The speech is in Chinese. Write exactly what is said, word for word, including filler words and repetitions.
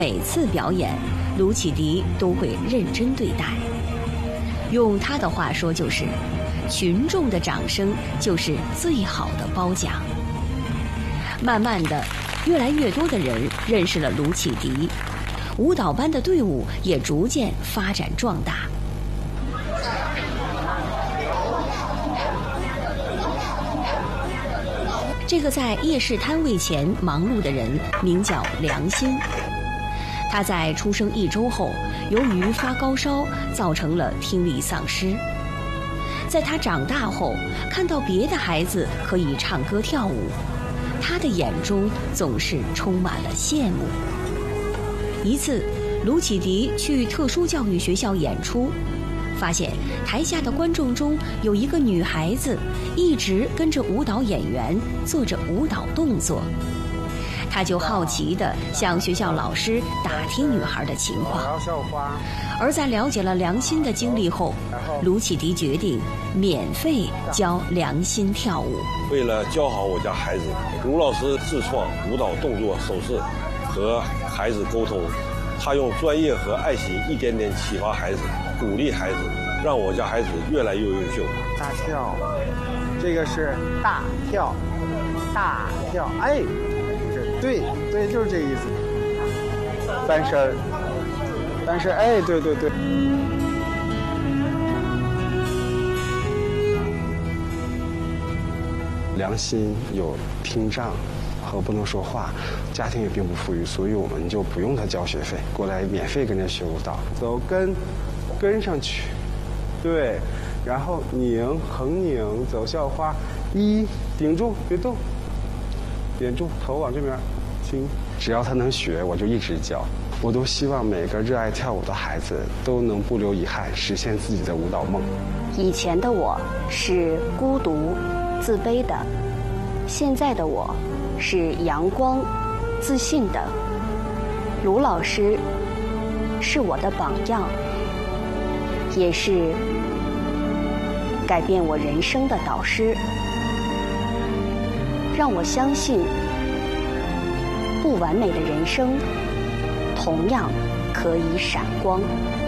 每次表演，卢启迪都会认真对待。用他的话说就是，群众的掌声就是最好的褒奖。慢慢的，越来越多的人认识了卢启迪，舞蹈班的队伍也逐渐发展壮大。这个在夜市摊位前忙碌的人名叫梁鑫。他在出生一周后，由于发高烧，造成了听力丧失。在他长大后，看到别的孩子可以唱歌跳舞，他的眼中总是充满了羡慕。一次，卢启迪去特殊教育学校演出，发现台下的观众中有一个女孩子一直跟着舞蹈演员做着舞蹈动作。他就好奇地向学校老师打听女孩的情况，而在了解了梁鑫的经历后，卢启迪决定免费教梁鑫跳舞。 为了教好我家孩子，卢老师自创舞蹈动作手势和孩子沟通，他用专业和爱心一点点启发孩子，鼓励孩子，让我家孩子越来越优秀。 大跳，这个是大跳，大跳，哎。对对，就是这个意思。翻身儿，翻身，哎，对对对。 梁鑫有听障和不能说话，家庭也并不富裕，所以我们就不用他交学费，过来免费跟着学舞蹈。走跟，跟上去，对，然后拧横拧，走校花，一顶住别动。点住头往这边听，只要他能学，我就一直教。我都希望每个热爱跳舞的孩子都能不留遗憾，实现自己的舞蹈梦。 以前的我是孤独、自卑的，现在的我是阳光、自信的。卢老师是我的榜样，也是改变我人生的导师。让我相信，不完美的人生同样可以闪光。